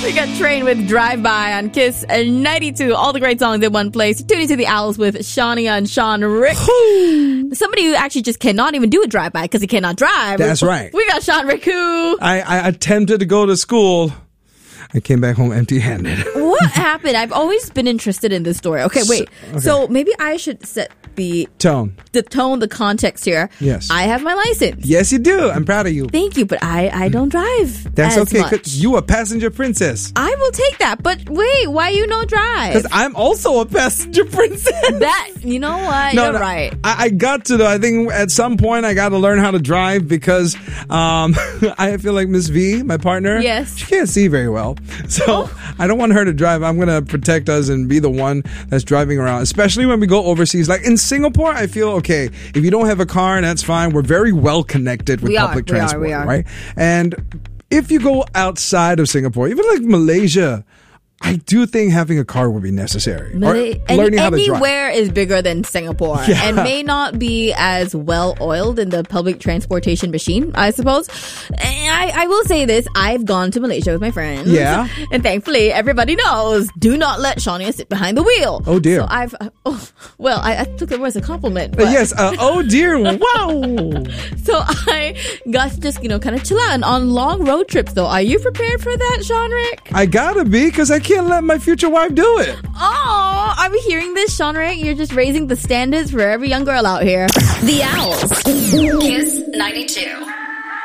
We got Train with Drive By on Kiss 92. All the great songs in one place. Tuning to the Owls with Shania and Sean Rick. Somebody who actually just cannot even do a drive-by because he cannot drive. That's right. We got Sean Rick who... I attempted to go to school. I came back home empty-handed. What happened? I've always been interested in this story. Okay, wait. So maybe I should set the tone, the context here. Yes. I have my license. Yes, you do. I'm proud of you. Thank you, but I don't drive. That's as okay. much. You a passenger princess. I will take that. But wait, why you no drive? Because I'm also a passenger princess. You know what? You're right. I got to, I think at some point I got to learn how to drive because I feel like Miss V, my partner, yes, she can't see very well. So I don't want her to drive. I'm going to protect us and be the one that's driving around, especially when we go overseas. Like in Singapore, I feel, okay, if you don't have a car, that's fine. We're very well connected with public transport, right? And if you go outside of Singapore, even like Malaysia, I do think having a car would be necessary. Learning how to drive. Anywhere is bigger than Singapore and may not be as well oiled in the public transportation machine, I suppose. I will say this. I've gone to Malaysia with my friends. Yeah. And thankfully, everybody knows, do not let Shania sit behind the wheel. Oh, dear. So I took it as a compliment. Yes. Oh, dear. Wow. So I got to just, kind of chill out. And on long road trips, though, are you prepared for that, Sean Rick? I gotta be, because I can't let my future wife do it. Oh, are we hearing this, Sean Rick? You're just raising the standards for every young girl out here. The Owls. Kiss 92.